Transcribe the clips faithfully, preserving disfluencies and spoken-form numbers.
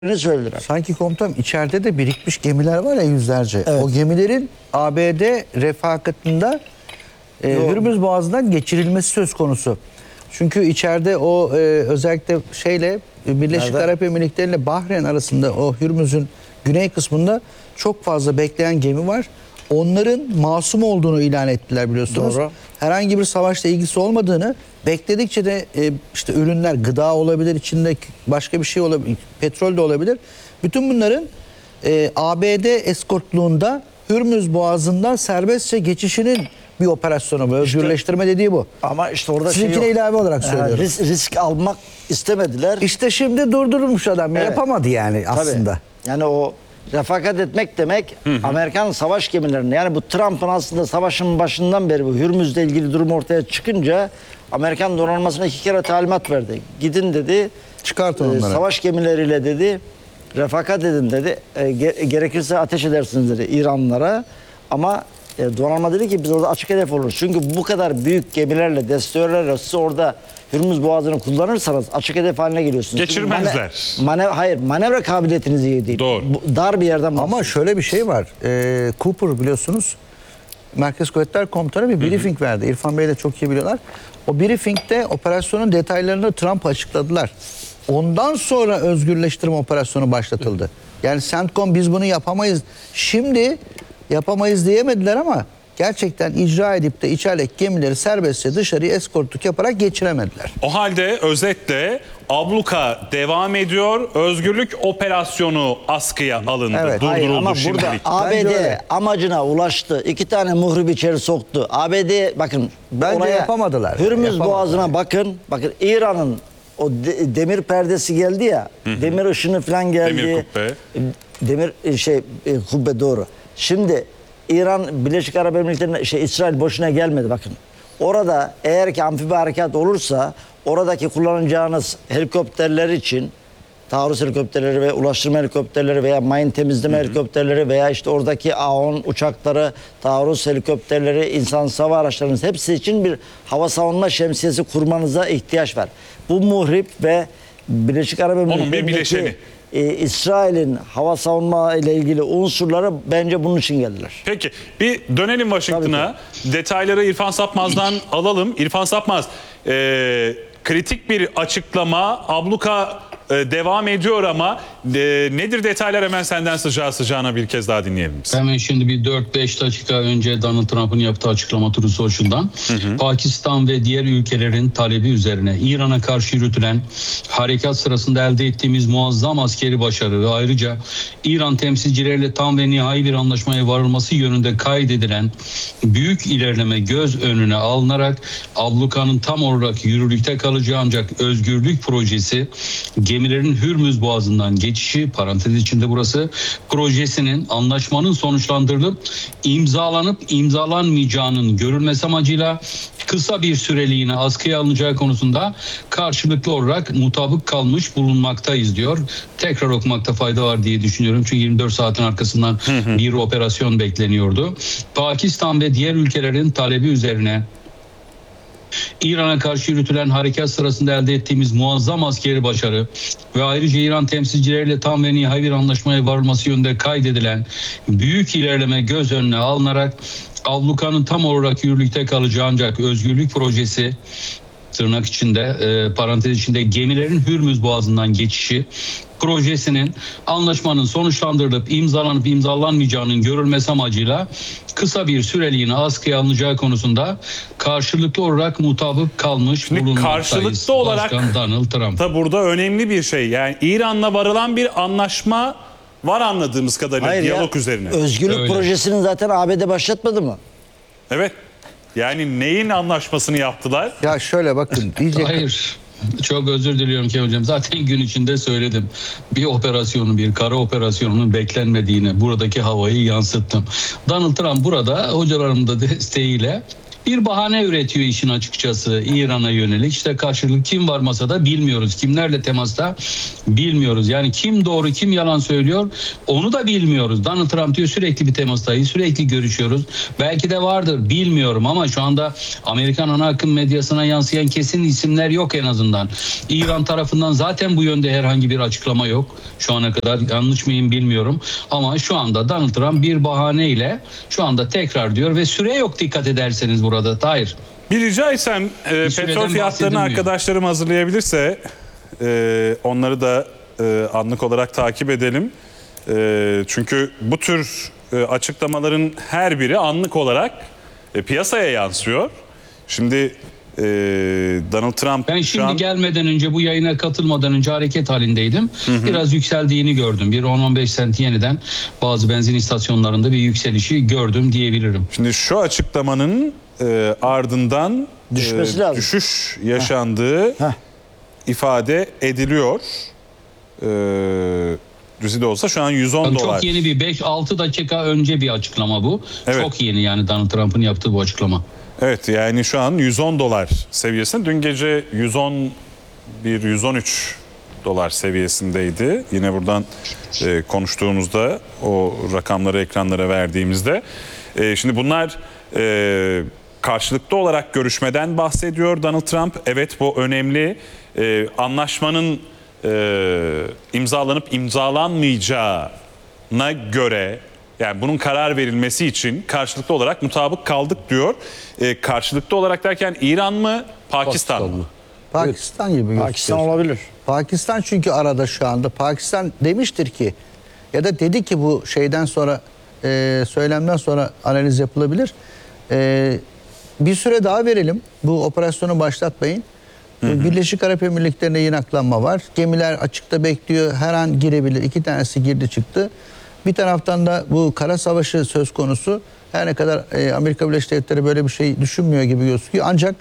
Ne söylediler? Sanki komutanım içeride de birikmiş gemiler var ya yüzlerce. Evet. O gemilerin A B D refakatında e, Hürmüz Boğazı'ndan geçirilmesi söz konusu. Çünkü içeride o e, özellikle şeyle Birleşik Nerede? Arap Emirlikleri ile Bahreyn arasında o Hürmüz'ün güney kısmında çok fazla bekleyen gemi var. Onların masum olduğunu ilan ettiler biliyorsunuz. Doğru. Herhangi bir savaşla ilgisi olmadığını, bekledikçe de e, işte ürünler, gıda olabilir, içinde başka bir şey olabilir, petrol de olabilir. Bütün bunların e, A B D eskortluğunda Hürmüz Boğazı'ndan serbestçe geçişinin bir operasyonu bu. Özgürleştirme dediği bu. Ama işte orada şey Sizinkine yok. ilave olarak Yani söylüyorum. risk, risk almak istemediler. İşte şimdi durdurulmuş adam. Evet. Yapamadı yani Tabii. aslında. Yani o refakat etmek demek Amerikan savaş gemilerine, yani bu Trump'ın aslında savaşın başından beri bu Hürmüz'le ilgili durum ortaya çıkınca Amerikan donanmasına iki kere talimat verdi. Gidin dedi. Çıkartın e, onları. Savaş gemileriyle dedi. Refakat edin dedi. E, ge- gerekirse ateş edersiniz dedi İranlılara. Ama e, donanma dedi ki biz orada açık hedef oluruz. Çünkü bu kadar büyük gemilerle, destroyerlerle siz orada Hürmüz Boğazı'nı kullanırsanız açık hedef haline geliyorsunuz. Çünkü Geçirmezler. Mane, mane, hayır, manevra kabiliyetiniz iyi değil. Doğru. Bu, dar bir yerden Ama bahsediyoruz. şöyle bir şey var. Ee, Cooper biliyorsunuz Merkez Kuvvetler Komutanı bir briefing verdi. İrfan Bey de çok iyi biliyorlar. O briefingde operasyonun detaylarını Trump açıkladılar. Ondan sonra özgürleştirme operasyonu başlatıldı. Yani CENTCOM biz bunu yapamayız. Şimdi yapamayız diyemediler ama gerçekten icra edip de içerideki gemileri serbestçe dışarıya eskortluk yaparak geçiremediler. O halde özetle abluka devam ediyor. Özgürlük operasyonu askıya alındı. Evet. Durduruldu Hayır, ama şimdilik. burada A B Bence D öyle. amacına ulaştı. İki tane muhrip içeri soktu. A B D bakın Bence oraya yapamadılar. Hürmüz Yapamadılar. Boğazı'na bakın. Bakın İran'ın o de- demir perdesi geldi ya. Demir ışını falan geldi. Demir kubbe. Demir e, şey e, kubbe doğru. Şimdi İran Birleşik Arap Emirlikleri'ne şey İsrail boşuna gelmedi bakın. Orada eğer ki amfibi harekat olursa oradaki kullanacağınız helikopterler için taarruz helikopterleri ve ulaştırma helikopterleri veya mayın temizleme helikopterleri veya işte oradaki A on uçakları, taarruz helikopterleri, insan hava araçlarınız hepsi için bir hava savunma şemsiyesi kurmanıza ihtiyaç var. Bu muhrip ve Birleşik Arap bir Emirlikleri'ndeki bileşeni. e, İsrail'in hava savunma ile ilgili unsurları bence bunun için geldiler. Peki bir dönelim Washington'a. Detayları İrfan Sapmaz'dan alalım. İrfan Sapmaz, e, kritik bir açıklama. Abluka e, devam ediyor ama e, nedir detaylar, hemen senden sıcağı sıcağına bir kez daha dinleyelim biz. Hemen şimdi bir dört beş dakika önce Donald Trump'ın yaptığı açıklama Truth Social'dan Pakistan ve diğer ülkelerin talebi üzerine İran'a karşı yürütülen harekat sırasında elde ettiğimiz muazzam askeri başarı ve ayrıca İran temsilcileriyle tam ve nihai bir anlaşmaya varılması yönünde kaydedilen büyük ilerleme göz önüne alınarak ablukanın tam olarak yürürlükte kalacağı ancak özgürlük projesi gemilerin Hürmüz Boğazı'ndan geçişi, parantez içinde burası, projesinin anlaşmanın sonuçlandırılıp imzalanıp imzalanmayacağının görülmesi amacıyla kısa bir süreliğine askıya alınacağı konusunda karşılıklı olarak mutabık kalmış bulunmaktayız diyor. Tekrar okumakta fayda var diye düşünüyorum. Çünkü yirmi dört saatin arkasından bir operasyon bekleniyordu. Pakistan ve diğer ülkelerin talebi üzerine İran'a karşı yürütülen harekat sırasında elde ettiğimiz muazzam askeri başarı ve ayrıca İran temsilcileriyle tam ve nihai bir anlaşmaya varılması yönünde kaydedilen büyük ilerleme göz önüne alınarak ablukanın tam olarak yürürlükte kalacağı ancak özgürlük projesi tırnak içinde e, parantez içinde gemilerin Hürmüz Boğazı'ndan geçişi projesinin anlaşmanın sonuçlandırılıp imzalanıp imzalanmayacağının görülmesi amacıyla kısa bir süreliğine askıya alınacağı konusunda karşılıklı olarak mutabık kalmış Şimdi bulunmaktayız. karşılıklı olarak Başkan Donald Trump. da burada önemli bir şey. Yani İran'la varılan bir anlaşma var anladığımız kadarıyla Hayır ya, diyalog üzerine. özgürlük Öyle. projesini zaten A B D başlatmadı mı? Evet. Yani neyin anlaşmasını yaptılar? Ya şöyle bakın diyecek. Hayır. Çok özür diliyorum ki hocam. Zaten gün içinde söyledim. Bir operasyonun, bir kara operasyonunun beklenmediğini, buradaki havayı yansıttım. Donald Trump burada hocalarımın da desteğiyle bir bahane üretiyor işin açıkçası İran'a yönelik. İşte karşılık kim var masada bilmiyoruz. Kimlerle temasta bilmiyoruz. Yani kim doğru kim yalan söylüyor onu da bilmiyoruz. Donald Trump diyor sürekli bir temastayız, sürekli görüşüyoruz. Belki de vardır bilmiyorum ama şu anda Amerikan ana akım medyasına yansıyan kesin isimler yok en azından. İran tarafından zaten bu yönde herhangi bir açıklama yok. Şu ana kadar yanlış mıyım bilmiyorum. Ama şu anda Donald Trump bir bahaneyle şu anda tekrar diyor ve süre yok dikkat ederseniz burada. Tahir. Bir rica etsem e, süreden petrol fiyatlarını bahsedilmiyor. arkadaşlarım hazırlayabilirse e, onları da e, anlık olarak takip edelim. E, çünkü bu tür e, açıklamaların her biri anlık olarak e, piyasaya yansıyor. Şimdi e, Donald Trump Ben şu şimdi an... gelmeden önce bu yayına katılmadan önce hareket halindeydim. Hı hı. Biraz yükseldiğini gördüm. Bir on on beş sent yeniden bazı benzin istasyonlarında bir yükselişi gördüm diyebilirim. Şimdi şu açıklamanın e, ardından Düşmesi e, lazım. düşüş yaşandığı Heh. ifade ediliyor. E, Düzide olsa şu an yüz on Tabii dolar. çok yeni bir beş altı dakika önce bir açıklama bu. Evet. Çok yeni yani Donald Trump'ın yaptığı bu açıklama. Evet yani şu an yüz on dolar seviyesinde. Dün gece yüz on bir yüz on üç dolar seviyesindeydi. Yine buradan e, konuştuğumuzda o rakamları ekranlara verdiğimizde. E, şimdi bunlar e, karşılıklı olarak görüşmeden bahsediyor Donald Trump. Evet bu önemli. E, anlaşmanın e, imzalanıp imzalanmayacağına göre... Yani bunun karar verilmesi için karşılıklı olarak mutabık kaldık diyor. Ee, karşılıklı olarak derken İran mı, Pakistan mı? Pakistan gibi gözüküyor. Pakistan olabilir. Pakistan çünkü arada şu anda. Pakistan demiştir ki ya da dedi ki bu şeyden sonra e, söylemden sonra analiz yapılabilir. E, bir süre daha verelim. Bu operasyonu başlatmayın. Hı hı. Birleşik Arap Emirlikleri'nde yinaklanma var. Gemiler açıkta bekliyor. Her an girebilir. İki tanesi girdi çıktı. Bir taraftan da bu kara savaşı söz konusu. Her ne kadar e, Amerika Birleşik Devletleri böyle bir şey düşünmüyor gibi gözüküyor. Ancak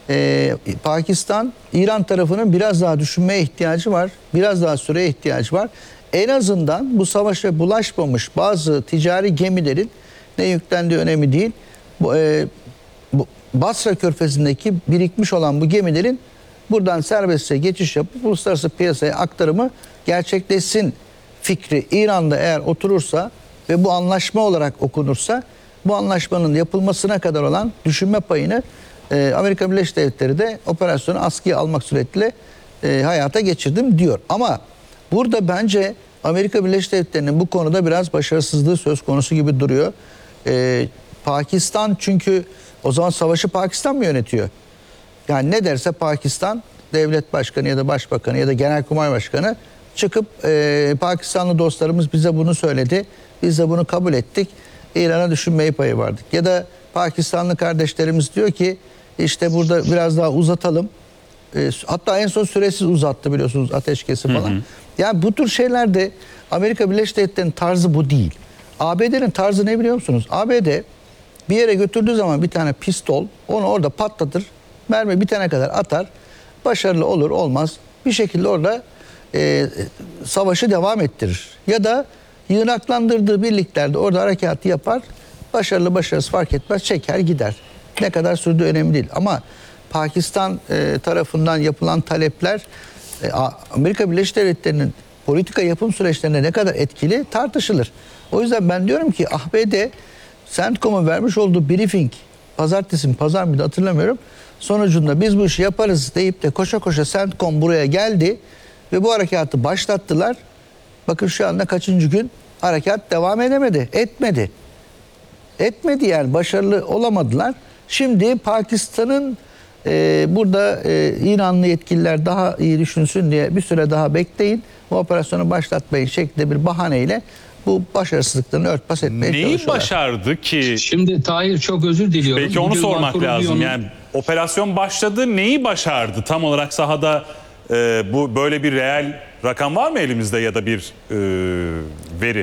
e, Pakistan, İran tarafının biraz daha düşünmeye ihtiyacı var. Biraz daha süreye ihtiyacı var. En azından bu savaşa bulaşmamış bazı ticari gemilerin ne yüklendiği önemli değil. Bu, e, bu Basra Körfezi'ndeki birikmiş olan bu gemilerin buradan serbestçe geçiş yapıp uluslararası piyasaya aktarımı gerçekleşsin fikri İran'da eğer oturursa ve bu anlaşma olarak okunursa bu anlaşmanın yapılmasına kadar olan düşünme payını e, Amerika Birleşik Devletleri de operasyonu askıya almak suretiyle e, hayata geçirdim diyor. Ama burada bence Amerika Birleşik Devletleri'nin bu konuda biraz başarısızlığı söz konusu gibi duruyor. E, Pakistan çünkü o zaman savaşı Pakistan mı yönetiyor? Yani ne derse Pakistan devlet başkanı ya da başbakanı ya da genelkurmay başkanı çıkıp e, Pakistanlı dostlarımız bize bunu söyledi. Biz de bunu kabul ettik. İran'a düşünmeyi payı vardık. Ya da Pakistanlı kardeşlerimiz diyor ki işte burada biraz daha uzatalım. E, hatta en son süresiz uzattı biliyorsunuz ateşkesi falan. Hı hı. Yani bu tür şeylerde Amerika Birleşik Devletleri'nin tarzı bu değil. A B D'nin tarzı ne biliyor musunuz? A B D bir yere götürdüğü zaman bir tane pistol onu orada patlatır. Mermi bitene kadar atar. Başarılı olur olmaz. Bir şekilde orada e, savaşı devam ettirir. Ya da yığınaklandırdığı birliklerde orada harekatı yapar. Başarılı başarısız fark etmez. Çeker gider. Ne kadar sürdüğü önemli değil. Ama Pakistan e, tarafından yapılan talepler e, Amerika Birleşik Devletleri'nin politika yapım süreçlerine ne kadar etkili tartışılır. O yüzden ben diyorum ki A B D CENTCOM'un vermiş olduğu briefing pazartesi mi pazar mıydı hatırlamıyorum. Sonucunda biz bu işi yaparız deyip de koşa koşa CENTCOM buraya geldi ve bu harekatı başlattılar. Bakın şu anda kaçıncı gün harekat devam edemedi, etmedi. Etmedi yani başarılı olamadılar. Şimdi Pakistan'ın e, burada e, İranlı yetkililer daha iyi düşünsün diye bir süre daha bekleyin. Bu operasyonu başlatmayın şeklinde bir bahaneyle bu başarısızlıklarını örtbas etmeye Neyi çalışıyorlar. başardı ki? Şimdi Tahir çok özür diliyorum. Peki onu Bugün sormak Marco lazım. Rubio'nun- Yani operasyon başladı, neyi başardı? Tam olarak sahada e, bu böyle bir reel rakam var mı elimizde ya da bir e, veri?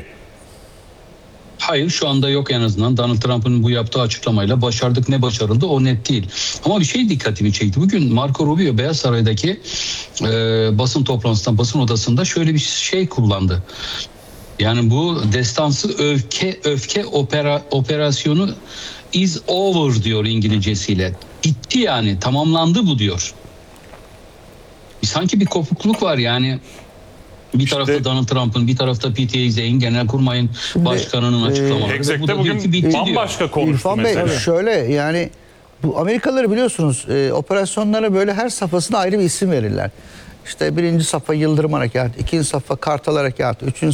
Hayır şu anda yok en azından. Donald Trump'ın bu yaptığı açıklamayla başardık ne başarıldı o net değil. Ama bir şey dikkatimi çekti. Bugün Marco Rubio Beyaz Saray'daki e, basın toplantısında, basın odasında şöyle bir şey kullandı. Yani bu destansı öfke öfke opera, operasyonu is over diyor İngilizcesiyle. Bitti yani, tamamlandı bu diyor. Sanki bir kopukluk var yani. Bir tarafta Donald Trump'ın, bir tarafta P T A Z'in, Genelkurmay'ın başkanının açıklamaları. Exec'te Bu da diyor bugün ki bitti diyor. bambaşka konuştu İrfan Bey mesela. şöyle yani bu Amerikalıları biliyorsunuz e, operasyonlara böyle her safhasına ayrı bir isim verirler. İşte birinci safha Yıldırım Harekatı, ikinci safha Kartal Harekatı, üçüncü